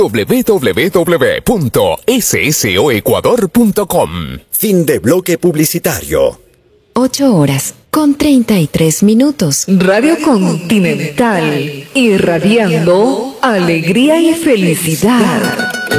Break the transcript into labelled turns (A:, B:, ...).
A: www.ssoecuador.com.
B: Fin de bloque publicitario.
C: 8:33. Radio Continental, irradiando alegría y felicidad.